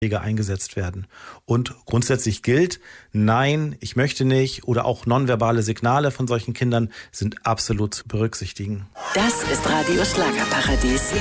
eingesetzt werden. Und grundsätzlich gilt, nein, ich möchte nicht oder auch nonverbale Signale von solchen Kindern sind absolut zu berücksichtigen. Das ist Radio Schlagerparadies.